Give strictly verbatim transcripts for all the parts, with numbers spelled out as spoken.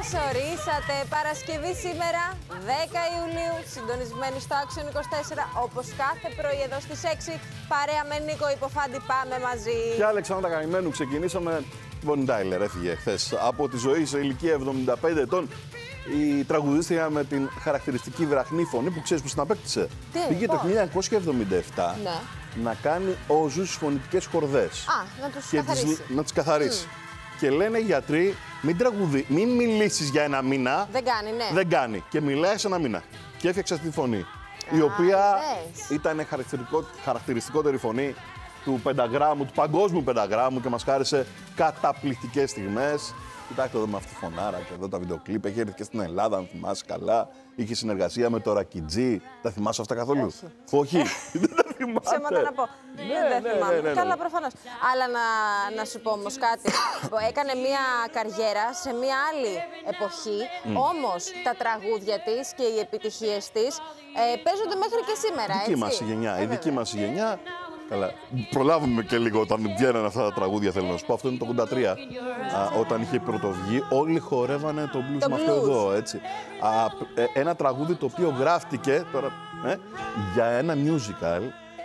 Καλώς ορίσατε. Παρασκευή σήμερα, δέκα Ιουλίου, συντονισμένοι στο Action είκοσι τέσσερα, όπως κάθε πρωί εδώ στις έξι. Παρέα με Νίκο Υποφάντη, πάμε μαζί. Και Αλεξάνδρα Καημένου, ξεκινήσαμε. Bonnie Tyler έφυγε χθες από τη ζωή σε ηλικία εβδομήντα πέντε ετών. Η τραγουδίστρια με την χαρακτηριστική βραχνή φωνή που ξέρεις που την απέκτησε. Τι, πήγε πώς? το χίλια εννιακόσια εβδομήντα επτά Ναι. να κάνει οζούς φωνητικές χορδές. Α, να τους και καθαρίσει. Τις, να τις καθαρίσει. Mm. Και λένε οι γιατροί, μην τραγουδί, μην μιλήσεις για ένα μήνα. Δεν κάνει, ναι. Δεν κάνει. Και μιλάει σε ένα μήνα. Και έφτιαξε αυτή τη φωνή. Α, η οποία δες. ήταν χαρακτηριστικό, χαρακτηριστικότερη φωνή του πενταγράμμου, του παγκόσμιου πενταγράμμου και μας χάρισε καταπληκτικές στιγμές. Κοιτάξτε εδώ με αυτή τη φωνάρα και εδώ τα βιντεοκλίπ. Έχει έρθει και στην Ελλάδα, αν θυμάσαι καλά. Είχε συνεργασία με το Ρακιτζή. Τα θυμάσαι αυτά καθόλου? Όχι. Όχι. Δεν τα θυμάσαι. Ψέματα να πω. Ναι, δεν ναι, θυμάμαι. ναι, ναι, ναι. Καλά, προφανώς. Αλλά να, να σου πω όμως κάτι. Έκανε μια καριέρα σε μια άλλη εποχή. Mm. Όμως τα τραγούδια της και οι επιτυχίες της ε, παίζονται μέχρι και σήμερα. Η δική έτσι? μας η γενιά. Ε, η δική βέβαια. μας η γενιά. Καλά. Προλάβουμε και λίγο όταν βγαίνανε αυτά τα τραγούδια, θέλω να σου πω. Αυτό είναι το ογδόντα τρία. Α, όταν είχε πρωτοβγεί, όλοι χορεύανε το blues Το με αυτό blues. εδώ, έτσι. Α, ε, ένα τραγούδι το οποίο γράφτηκε τώρα, ε, για ένα musical,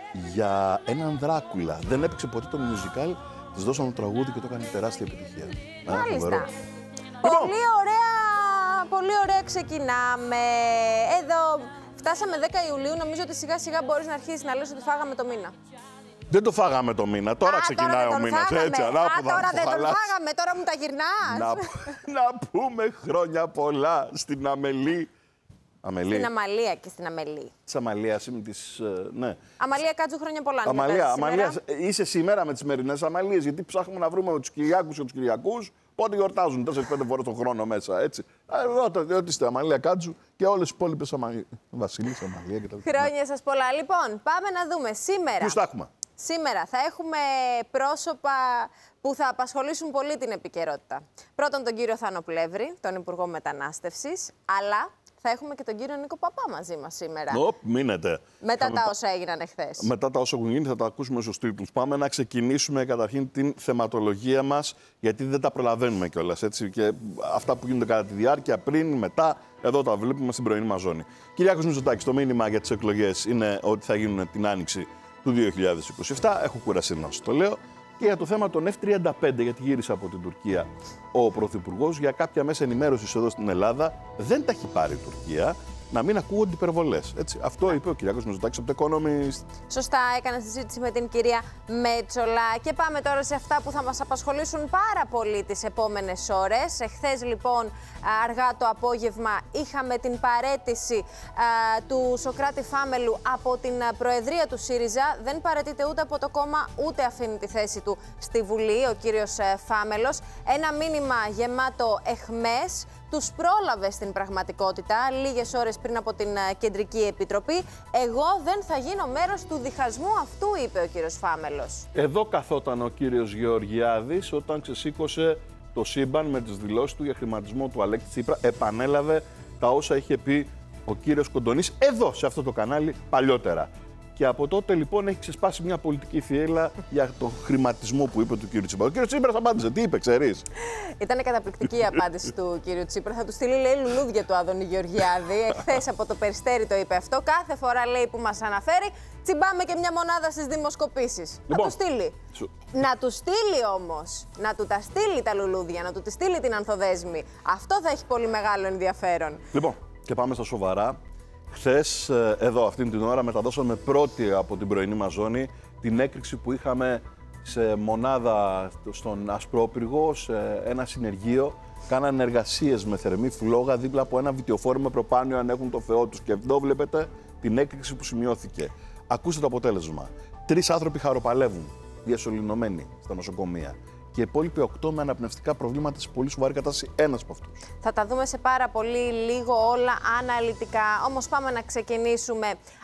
για έναν Δράκουλα. Δεν έπαιξε ποτέ το musical, της δώσαν το τραγούδι και το έκανε τεράστια επιτυχία. Μάλιστα. Πολύ ωραία, πολύ ωραία ξεκινάμε. Εδώ φτάσαμε δέκα Ιουλίου, νομίζω ότι σιγά σιγά μπορείς να αρχίσεις να λες ότι φάγαμε το μήνα. Δεν το φάγαμε το μήνα, τώρα Α, ξεκινάει τώρα ο δεν τον μήνας. φάγαμε. Έτσι, Α, ανάποδα. τώρα μου δεν τον χαλάς. φάγαμε, τώρα μου τα γυρνάς. Να, να πούμε χρόνια πολλά στην Αμελή. Αμελή. Στην Αμαλία και στην Αμελή. Της Αμαλίας είμαι της... ε, ναι. Αμαλία Κάτζου, χρόνια πολλά. Αμαλία, Αμαλία, σήμερα. είσαι σήμερα με τις σημερινές Αμαλίες, γιατί ψάχνουμε να βρούμε τους Κυριάκους και τους Κυριακούς πότε γιορτάζουν τέσσερις πέντε φορές τον χρόνο μέσα, έτσι. Ρώτα, ότι είστε Αμαλία Κάτζου και όλες οι υπόλοιπες Αμαλίες. Βασίλης, Αμαλία και τα λοιπά. Χρόνια σας πολλά. Λοιπόν, πάμε να δούμε σήμερα. Ποιους τα έχουμε? Σήμερα θα έχουμε πρόσωπα που θα απασχολήσουν πολύ την επικαιρότητα. Πρώτον τον κύριο Θάνο Πλεύρη, τον Υπουργό Μετανάστευσης, αλλά θα έχουμε και τον κύριο Νίκο Παπά μαζί μας σήμερα. Οπ, μείνετε. Μετά Θα τα με- όσα έγιναν εχθές. Μετά τα όσα έχουν γίνει θα τα ακούσουμε στους τίτλους. Πάμε να ξεκινήσουμε καταρχήν την θεματολογία μας, γιατί δεν τα προλαβαίνουμε κιόλας, έτσι. Και αυτά που γίνονται κατά τη διάρκεια, πριν, μετά, εδώ τα βλέπουμε στην πρωινή μας ζώνη. Κυριάκος Μητσοτάκης, το μήνυμα για τις εκλογές είναι ότι θα γίνουν την άνοιξη του δύο χιλιάδες είκοσι επτά. Έχω κουραστεί να σας το λέω. Και για το θέμα των εφ τριάντα πέντε, γιατί γύρισε από την Τουρκία ο Πρωθυπουργός, για κάποια μέσα ενημέρωσης εδώ στην Ελλάδα, δεν τα έχει πάρει η Τουρκία, να μην ακούγονται υπερβολές. Έτσι. Αυτό είπε ο Κυριάκος Μητσοτάκης από το Economist. Σωστά, έκανα συζήτηση με την κυρία Μέτσολα. Και πάμε τώρα σε αυτά που θα μας απασχολήσουν πάρα πολύ τις επόμενες ώρες. Εχθές λοιπόν, αργά το απόγευμα, είχαμε την παραίτηση α, του Σωκράτη Φάμελου από την α, Προεδρία του ΣΥΡΙΖΑ. Δεν παραιτείται ούτε από το κόμμα, ούτε αφήνει τη θέση του στη Βουλή, ο κύριος α, Φάμελος. Ένα μήνυμα γεμάτο εχμές. Τους πρόλαβε στην πραγματικότητα λίγες ώρες πριν από την Κεντρική Επιτροπή. Εγώ δεν θα γίνω μέρος του διχασμού αυτού, είπε ο κύριος Φάμελος. Εδώ καθόταν ο κύριος Γεωργιάδης όταν ξεσήκωσε το σύμπαν με τις δηλώσεις του για χρηματισμό του Αλέξη Τσίπρα. Επανέλαβε τα όσα είχε πει ο κύριος Κοντονής εδώ, σε αυτό το κανάλι, παλιότερα. Και από τότε λοιπόν έχει ξεσπάσει μια πολιτική θύελλα για τον χρηματισμό που είπε του κύριου Τσίπρα. Ο κύριος Τσίπρας απάντησε, τι είπε, ξέρεις? Ήταν καταπληκτική η απάντηση του κύριου Τσίπρα. Θα του στείλει, λέει, λουλούδια του Άδωνη Γεωργιάδη. Εχθές από το Περιστέρι το είπε αυτό. Κάθε φορά, λέει, που μας αναφέρει, τσιμπάμε και μια μονάδα στις δημοσκοπήσεις. Λοιπόν, να του στείλει. Σου... Να του στείλει όμως, να του τα στείλει τα λουλούδια, να του τη στείλει την ανθοδέσμη. Αυτό θα έχει πολύ μεγάλο ενδιαφέρον. Λοιπόν, και πάμε στα σοβαρά. Χθες, εδώ, αυτήν την ώρα, μεταδώσαμε πρώτη από την πρωινή μας ζώνη την έκρηξη που είχαμε σε μονάδα στον Ασπρόπυργο, σε ένα συνεργείο. Κάνανε εργασίες με θερμή φλόγα δίπλα από ένα βιτιοφόρο με προπάνιο, αν έχουν το Θεό τους. Και εδώ βλέπετε την έκρηξη που σημειώθηκε. Ακούστε το αποτέλεσμα. Τρεις άνθρωποι χαροπαλεύουν, διασωληνωμένοι στα νοσοκομεία. Και οι υπόλοιποι οκτώ με αναπνευστικά προβλήματα σε πολύ σοβαρή κατάσταση, ένας από αυτούς. Θα τα δούμε σε πάρα πολύ λίγο όλα αναλυτικά. Όμως πάμε να ξεκινήσουμε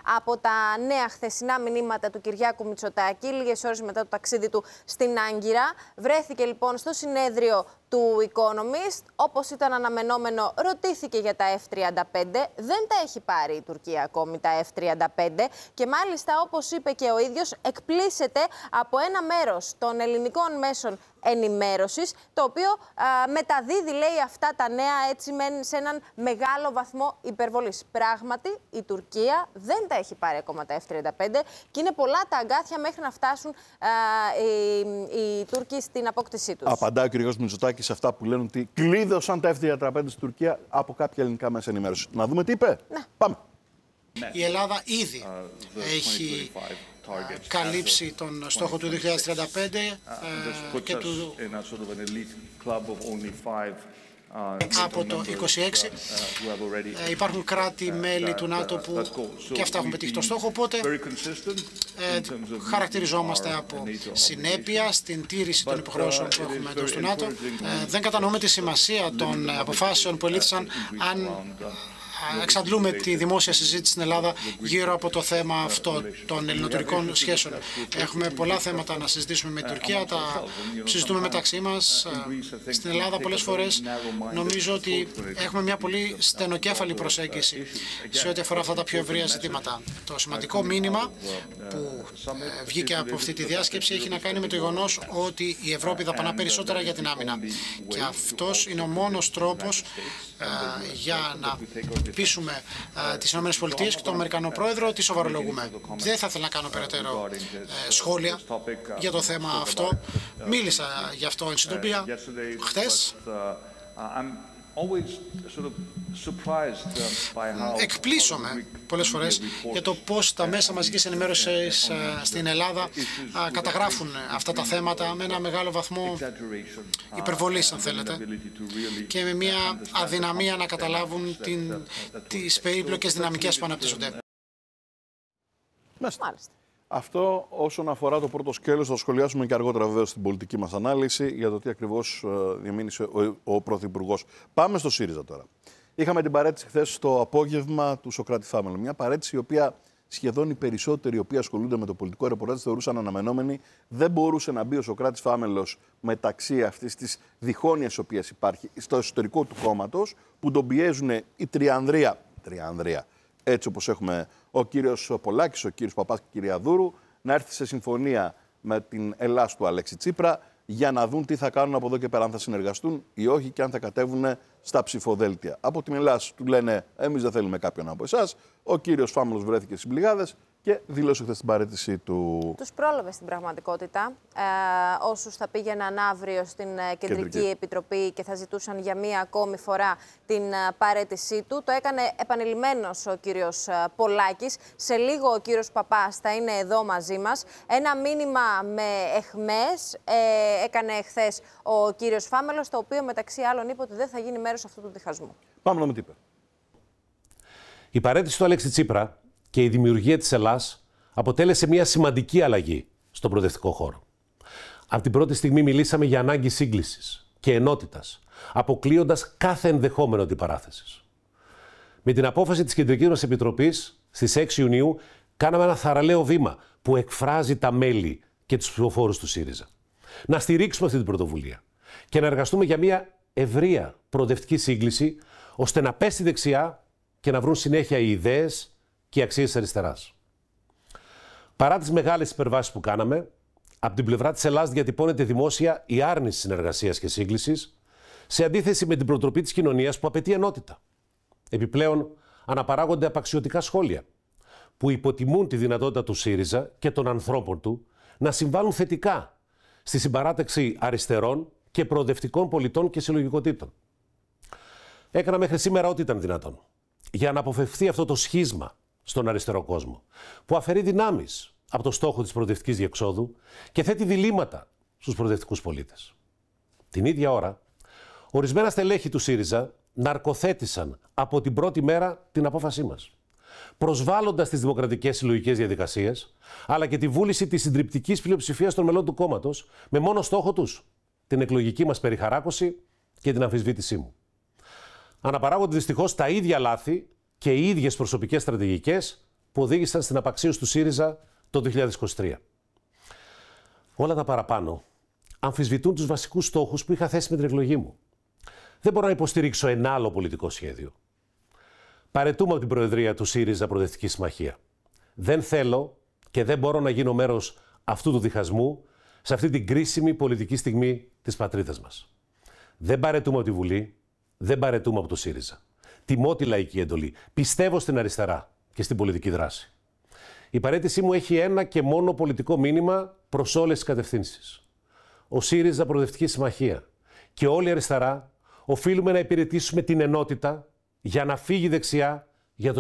από τα νέα χθεσινά μηνύματα του Κυριάκου Μητσοτάκη, λίγες ώρες μετά το ταξίδι του στην Άγκυρα. Βρέθηκε λοιπόν στο συνέδριο του Economist, όπως ήταν αναμενόμενο, ρωτήθηκε για τα εφ τριάντα πέντε. Δεν τα έχει πάρει η Τουρκία ακόμη τα εφ τριάντα πέντε και μάλιστα, όπως είπε και ο ίδιος, εκπλήσεται από ένα μέρος των ελληνικών μέσων ενημέρωσης, το οποίο α, μεταδίδει, λέει, αυτά τα νέα έτσι σε έναν μεγάλο βαθμό υπερβολής. Πράγματι, η Τουρκία δεν τα έχει πάρει ακόμα τα εφ τριάντα πέντε και είναι πολλά τα αγκάθια μέχρι να φτάσουν α, οι, οι Τούρκοι στην απόκτησή τους. Απαντάει ο κ. Μητσοτάκης σε αυτά που λένε ότι κλείδωσαν τα εφ τριάντα πέντε στην Τουρκία από κάποια ελληνικά μέσα ενημέρωση. Να δούμε τι είπε. Ναι. Πάμε. Η Ελλάδα ήδη uh, έχει uh, καλύψει τον στόχο του δύο χιλιάδες τριάντα πέντε uh, και του από το είκοσι έξι. Uh, υπάρχουν κράτη-μέλη του ΝΑΤΟ που και αυτά έχουν πετύχει το στόχο, οπότε ε, χαρακτηριζόμαστε από συνέπεια στην τήρηση των υποχρεώσεων που έχουμε εντός του ΝΑΤΟ. Ε, δεν κατανοούμε τη σημασία των αποφάσεων που ελήφθησαν αν εξαντλούμε τη δημόσια συζήτηση στην Ελλάδα γύρω από το θέμα αυτό των ελληνοτουρκικών σχέσεων. Έχουμε πολλά θέματα να συζητήσουμε με την Τουρκία, τα συζητούμε μεταξύ μας. Στην Ελλάδα πολλές φορές νομίζω ότι έχουμε μια πολύ στενοκέφαλη προσέγγιση σε ό,τι αφορά αυτά τα πιο ευρεία ζητήματα. Το σημαντικό μήνυμα που βγήκε από αυτή τη διάσκεψη έχει να κάνει με το γεγονός ότι η Ευρώπη δαπανά περισσότερα για την άμυνα. Και αυτός είναι ο μόνος τρόπος για να πείσουμε uh, τις ΗΠΑ και τον Αμερικανό Πρόεδρο ότι σοβαρολογούμε. Δεν θα ήθελα να κάνω περαιτέρω uh, σχόλια για το θέμα αυτό. Μίλησα γι' αυτό εν συντομία χθες. Εκπλήσωμαι πολλές φορές για το πώς τα μέσα μαζικής ενημέρωσης στην Ελλάδα καταγράφουν αυτά τα θέματα με ένα μεγάλο βαθμό υπερβολής, αν θέλετε, και με μια αδυναμία να καταλάβουν την, τις περίπλοκες δυναμικές που αναπτύσσονται. Μάλιστα. Αυτό όσον αφορά το πρώτο σκέλος, θα σχολιάσουμε και αργότερα βεβαίως στην πολιτική μας ανάλυση για το τι ακριβώς διαμήνυσε ο, ο Πρωθυπουργός. Πάμε στο ΣΥΡΙΖΑ τώρα. Είχαμε την παρέτηση χθες το απόγευμα του Σωκράτη Φάμελο. Μια παρέτηση η οποία σχεδόν οι περισσότεροι οι οποίοι ασχολούνται με το πολιτικό ρεπορτάζ θεωρούσαν αναμενόμενη. Δεν μπορούσε να μπει ο Σωκράτης Φάμελος μεταξύ αυτής της διχόνοιας η οποία υπάρχει στο εσωτερικό του κόμματος, που τον πιέζουν η Τριανδρία. Τριανδρία. Έτσι όπως έχουμε ο κύριος Πολάκης, ο κύριος Παπάς και η κυρία Δούρου, να έρθει σε συμφωνία με την Ελλάς του Αλέξη Τσίπρα για να δουν τι θα κάνουν από εδώ και πέρα, αν θα συνεργαστούν ή όχι και αν θα κατέβουν στα ψηφοδέλτια. Από την Ελλάς του λένε εμείς δεν θέλουμε κάποιον από εσάς. Ο κύριος Φάμελος βρέθηκε στις πληγάδες και δήλωσε χθες την παρέτησή του. Τους πρόλαβε στην πραγματικότητα. Ε, όσους θα πήγαιναν αύριο στην Κεντρική, Κεντρική Επιτροπή και θα ζητούσαν για μία ακόμη φορά την παρέτησή του. Το έκανε επανειλημμένος ο κύριος Πολάκης. Σε λίγο ο κύριος Παπάς θα είναι εδώ μαζί μας. Ένα μήνυμα με αιχμές ε, έκανε χθες ο κύριος Φάμελος, το οποίο μεταξύ άλλων είπε ότι δεν θα γίνει μέρος αυτού του διχασμού. Πάμε να δούμε τι είπε. Η παρέτηση του Αλέξη Τσίπρα και η δημιουργία της Ελλάς αποτέλεσε μια σημαντική αλλαγή στον προοδευτικό χώρο. Από την πρώτη στιγμή μιλήσαμε για ανάγκη σύγκλησης και ενότητας, αποκλείοντας κάθε ενδεχόμενο αντιπαράθεσης. Με την απόφαση της Κεντρικής μας Επιτροπής στις έξι Ιουνίου κάναμε ένα θαραλέο βήμα που εκφράζει τα μέλη και τους ψηφοφόρους του ΣΥΡΙΖΑ. Να στηρίξουμε αυτή την πρωτοβουλία και να εργαστούμε για μια ευρεία προοδευτική σύγκληση, ώστε να πέσει δεξιά και να βρουν συνέχεια οι ιδέες και οι αξίες της αριστεράς. Παρά τις μεγάλες υπερβάσεις που κάναμε, από την πλευρά της Ελλάδας διατυπώνεται δημόσια η άρνηση συνεργασίας και σύγκλησης, σε αντίθεση με την προτροπή της κοινωνίας που απαιτεί ενότητα. Επιπλέον, αναπαράγονται απαξιωτικά σχόλια που υποτιμούν τη δυνατότητα του ΣΥΡΙΖΑ και των ανθρώπων του να συμβάλλουν θετικά στη συμπαράταξη αριστερών και προοδευτικών πολιτών και συλλογικοτήτων. Έκανα μέχρι σήμερα ό,τι ήταν δυνατόν για να αποφευθεί αυτό το σχίσμα στον αριστερό κόσμο, που αφαιρεί δυνάμεις από το στόχο της προοδευτικής διεξόδου και θέτει διλήμματα στους προοδευτικούς πολίτες. Την ίδια ώρα, ορισμένα στελέχη του ΣΥΡΙΖΑ ναρκοθέτησαν από την πρώτη μέρα την απόφασή μας, προσβάλλοντας τις δημοκρατικές συλλογικές διαδικασίες, αλλά και τη βούληση της συντριπτικής πλειοψηφίας των μελών του κόμματος, με μόνο στόχο τους την εκλογική μας περιχαράκωση και την αμφισβήτησή μου. Αναπαράγονται δυστυχώς τα ίδια λάθη και οι ίδιες προσωπικές στρατηγικές που οδήγησαν στην απαξίωση του ΣΥΡΙΖΑ το δύο χιλιάδες είκοσι τρία. Όλα τα παραπάνω αμφισβητούν τους βασικούς στόχους που είχα θέσει με την εκλογή μου. Δεν μπορώ να υποστηρίξω ένα άλλο πολιτικό σχέδιο. Παραιτούμε από την Προεδρία του ΣΥΡΙΖΑ Προοδευτική Συμμαχία. Δεν θέλω και δεν μπορώ να γίνω μέρος αυτού του διχασμού σε αυτή την κρίσιμη πολιτική στιγμή της πατρίδας μας. Δεν παραιτούμε από τη Βουλή, δεν παραιτούμε από το ΣΥΡΙΖΑ. Τιμώ τη λαϊκή εντολή. Πιστεύω στην αριστερά και στην πολιτική δράση. Η παραίτησή μου έχει ένα και μόνο πολιτικό μήνυμα προς όλες τις κατευθύνσεις. Ο ΣΥΡΙΖΑ Προοδευτική Συμμαχία και όλη η αριστερά οφείλουμε να υπηρετήσουμε την ενότητα για να φύγει η δεξιά